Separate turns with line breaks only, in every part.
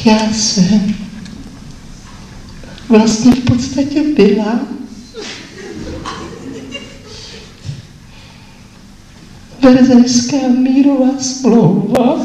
Já jsem vlastně v podstatě byla Verzejská mírová smlouva.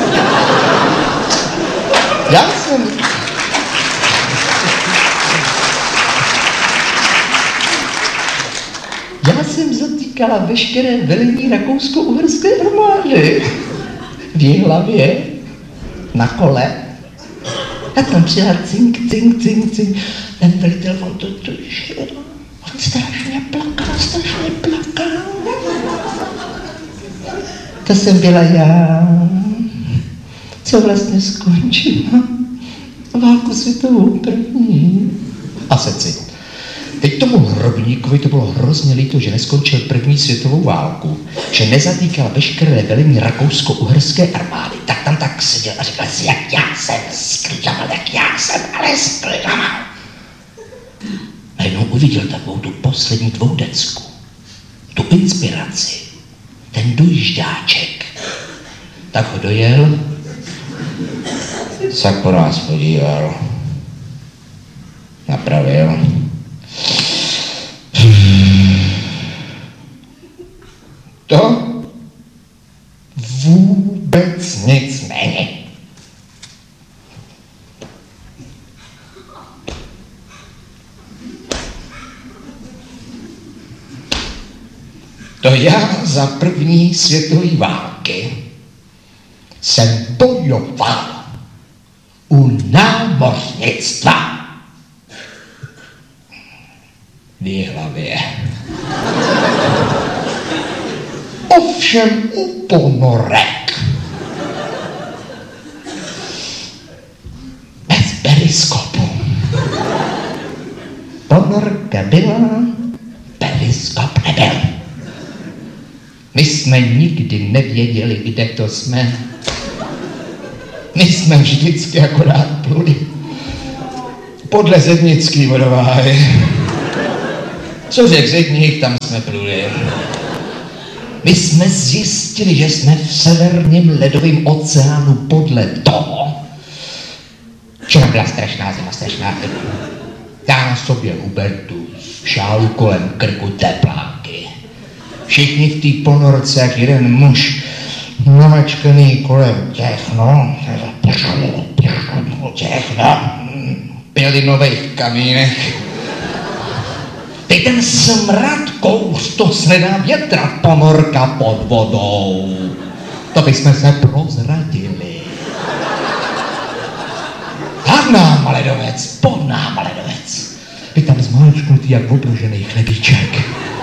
Já jsem zatýkala veškeré velení rakousko-uherské armády v Jihlavě na kole. A tam přijela cink. Ten velitel, on strašně plakal. To jsem byla já, co vlastně skončila válku světovou první. A seci. Teď tomu hrobníkovi to bylo hrozně líto, že neskončil první světovou válku, že nezatýkal veškeré velení rakousko-uherské armády. Tak tam tak seděl a říkal si, jak já jsem sklikamal. A jenom uviděl takovou tu poslední dvoudecku, tu inspiraci, ten dojížďáček. Tak ho dojel, se po nás podíval, napravil. To vůbec nic není. To já za první světové války jsem bojoval u námořnictva v Jihlavě. Ovšem u ponorek. Bez periskopu. Ponorka byla, periskop nebyl. My jsme nikdy nevěděli, kde to jsme. My jsme vždycky akorát pluli podle zednický vodováhy. Co řekl zedník, tam jsme pluli. My jsme zjistili, že jsme v severním ledovém oceánu podle toho, že byla strašná zima. Já na sobě Hubertus, šálu kolem krku teplánky. Všichni v té ponorce, jak jeden muž, namačkaný kolem těch, pělinových kamínech. Teď ten smrad kouř, to se nedá větrat, ponorka pod vodou. To bychom se prozradili. Nad náma ledovec, pod náma ledovec. Vy tam zmáčknutý jak obložený chlebíček.